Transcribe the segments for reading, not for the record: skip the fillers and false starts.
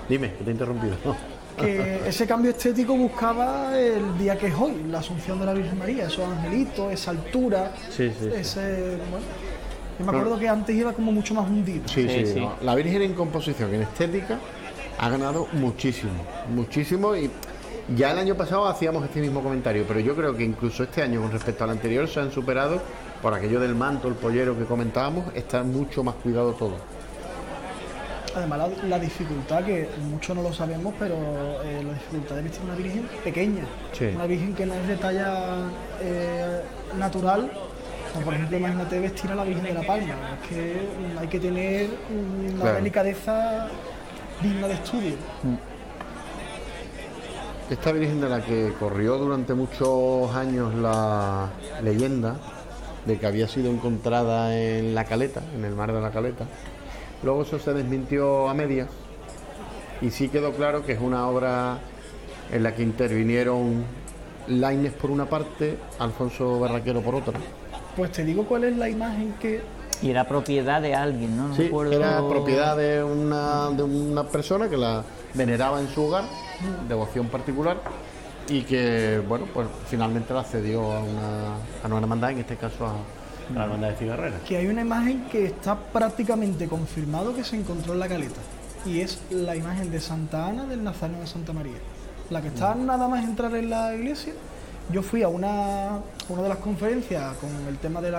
Dime, que te he interrumpido. Que ese cambio estético buscaba el día que es hoy, la Asunción de la Virgen María, esos angelitos, esa altura, Sí, sí, sí. ese... Bueno, yo me acuerdo que antes iba como mucho más hundido. Sí, sí, Sí. no. La Virgen en composición, en estética, ha ganado muchísimo, muchísimo. Y ya el año pasado hacíamos este mismo comentario, pero yo creo que incluso este año con respecto al anterior se han superado por aquello del manto, el pollero que comentábamos, está mucho más cuidado todo. Además, la dificultad, que muchos no lo sabemos, pero la dificultad de vestir una virgen pequeña. Sí. Una virgen que no es de talla natural. Como por ejemplo, imagínate vestir a la Virgen de la Palma. Es que hay que tener una Claro. delicadeza digna de estudio. Esta Virgen de la que corrió durante muchos años la leyenda de que había sido encontrada en la Caleta, en el mar de la Caleta, luego eso se desmintió a medias y sí quedó claro que es una obra en la que intervinieron Laínez por una parte, Alfonso Berraquero por otra. Pues te digo cuál es la imagen que... Y era propiedad de alguien, ¿no? No me Sí, acuerdo. era propiedad de una persona que la veneraba en su hogar, devoción particular, y que, bueno, pues finalmente la cedió a una hermandad, en este caso a la hermandad de Cigarrera. que hay una imagen que está prácticamente confirmado que se encontró en la Caleta, y es la imagen de Santa Ana del Nazareno de Santa María, la que está nada más entrar en la iglesia. Yo fui a una de las conferencias con el tema del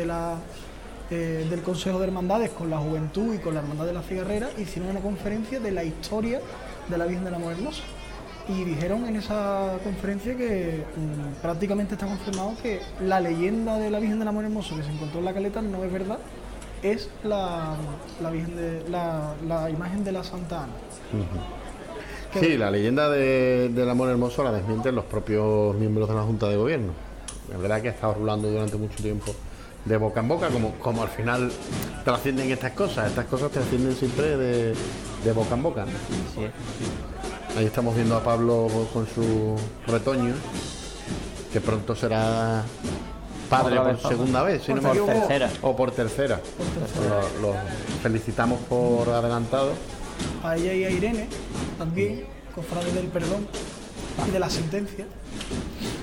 Consejo de Hermandades con la Juventud y con la Hermandad de la Cigarrera. Hicieron una conferencia de la historia de la Virgen del Amor Hermoso, y dijeron en esa conferencia que prácticamente está confirmado que la leyenda de la Virgen del Amor Hermoso que se encontró en la Caleta no es verdad, es la imagen de la Santa Ana. Sí, la leyenda del amor hermoso la desmienten los propios miembros de la Junta de Gobierno. La verdad que ha estado rulando durante mucho tiempo de boca en boca, como al final trascienden estas cosas trascienden siempre de boca en boca, ¿no? Sí. Ahí estamos viendo a Pablo con su retoño, que pronto será padre Otra por vez, Pablo. segunda vez, si no me Por equivoco. tercera. O por tercera. Lo felicitamos por adelantado. A ella y a Irene también, cofrades del perdón y de la sentencia.